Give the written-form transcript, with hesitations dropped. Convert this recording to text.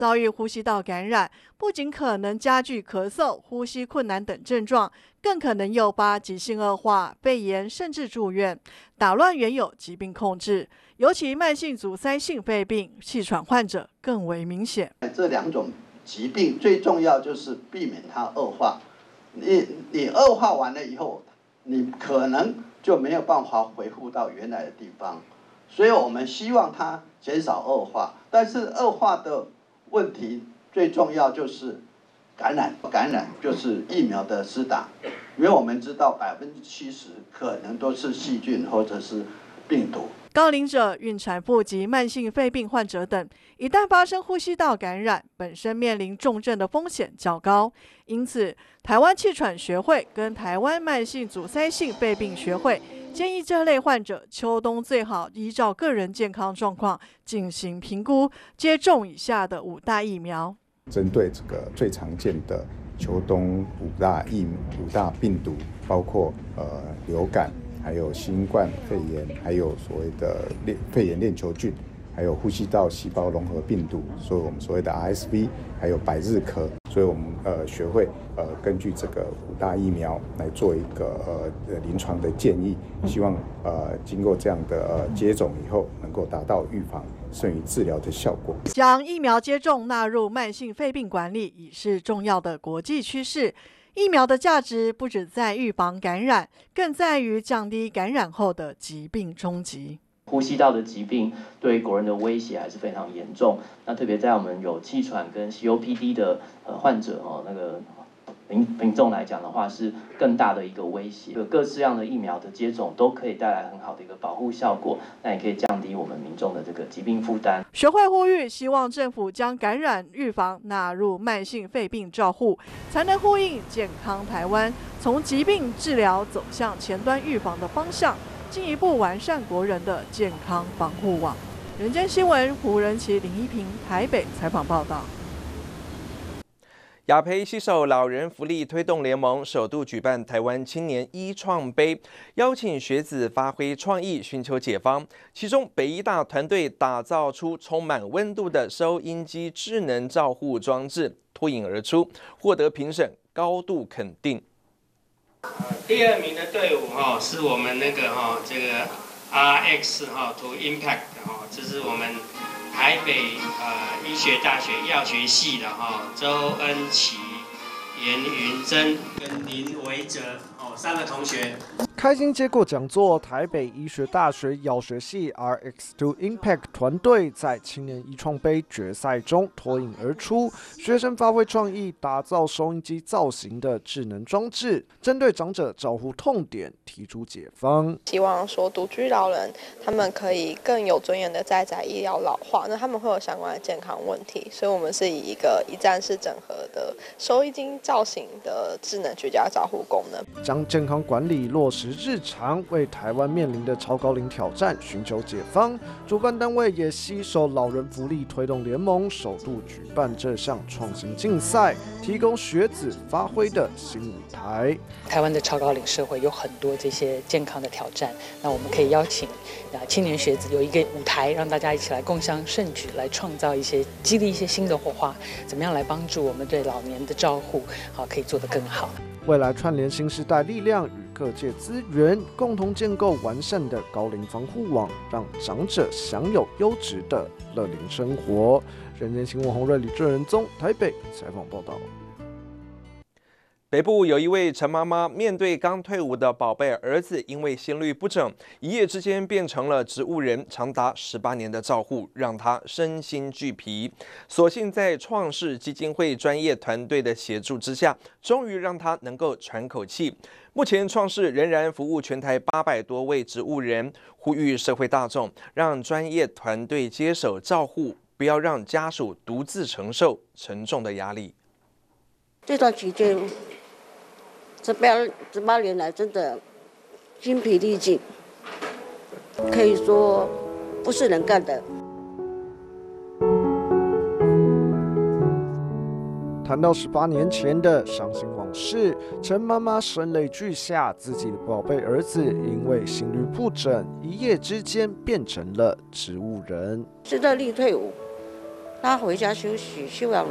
遭遇呼吸道感染，不仅可能加剧咳嗽、呼吸困难等症状，更可能诱发急性恶化、肺炎，甚至住院，打乱原有疾病控制。尤其慢性阻塞性肺病、气喘患者更为明显。 这两种疾病最重要就是避免它恶化。你恶化完了以后，你可能就没有办法恢复到原来的地方。所以我们希望它减少恶化，但是恶化的问题最重要就是感染就是疫苗的施打，因为我们知道70%可能都是细菌或者是病毒。 高龄者、孕产妇及慢性肺病患者等，一旦发生呼吸道感染，本身面临重症的风险较高。因此，台湾气喘学会跟台湾慢性阻塞性肺病学会建议这类患者秋冬最好依照个人健康状况进行评估，接种以下的5大疫苗。 针对这个最常见的秋冬5大病毒，包括流感，还有新冠肺炎，还有所谓的肺炎链球菌，还有呼吸道细胞融合病毒，所以我们所谓的 RSV， 还有百日咳。所以我们学会根据这个5大疫苗来做一个临床的建议，希望经过这样的接种以后，能够达到预防胜于治疗的效果。 将疫苗接种纳入慢性肺病管理已是重要的国际趋势。疫苗的价值不只在预防感染，更在于降低感染后的疾病冲击。 呼吸道的疾病对国人的威胁还是非常严重。那特别在我们有气喘跟 COPD 的患者那个民众来讲的话，是更大的一个威胁。各式样的疫苗的接种都可以带来很好的一个保护效果，那也可以降低我们民众的这个疾病负担。 学会呼吁，希望政府将感染预防纳入慢性肺病照护，才能呼应健康台湾从疾病治疗走向前端预防的方向，进一步完善国人的健康防护网。人间新闻胡仁琪、林一平台北采访报道。 雅培携手老人福利推动联盟首度举办台湾青年医创杯，邀请学子发挥创意，寻求解方。其中北医大团队打造出充满温度的收音机智能照护装置，脱颖而出，获得评审高度肯定。 第2名的队伍是我们这个 RX to Impact 这是我们台北医学大学药学系的周恩琪、严云珍跟林维哲3个同学。 开心接过讲座，台北医学大学药学系 RX to Impact 团队在青年医创杯决赛中脱颖而出，学生发挥创意，打造收音机造型的智能装置，针对长者照护痛点提出解方。 希望说独居老人他们可以更有尊严的在医疗老化，那他们会有相关的健康问题，所以我们是以一个一站式整合的收音机造型的智能居家照护功能， 将健康管理落实日常，为台湾面临的超高龄挑战寻求解方。主办单位也携手老人福利推动联盟，首度举办这项创新竞赛，提供学子发挥的新舞台。 台湾的超高龄社会有很多这些健康的挑战，那我们可以邀请青年学子有一个舞台，让大家一起来共襄盛举，来创造一些激励一些新的火花，怎么样来帮助我们对老年的照护可以做得更好。 未来串联新时代力量与各界资源，共同建构完善的高龄防护网，让长者享有优质的乐龄生活。人间新闻洪瑞、李正仁宗台北采访报道。 北部有一位陈妈妈，面对刚退伍的宝贝儿子，因为心律不整，一夜之间变成了植物人，长达18年的照护让她身心俱疲。所幸在创世基金会专业团队的协助之下，终于让她能够喘口气。目前创世仍然服务全台800多位植物人，呼吁社会大众让专业团队接手照护，不要让家属独自承受沉重的压力。 这段期间18年来真的精疲力尽，可以说不是人干的。 谈到18年前的伤心往事，陈妈妈声泪俱下，自己的宝贝儿子因为心律不整，一夜之间变成了植物人。 是热力退伍， 大家回家休息，休养。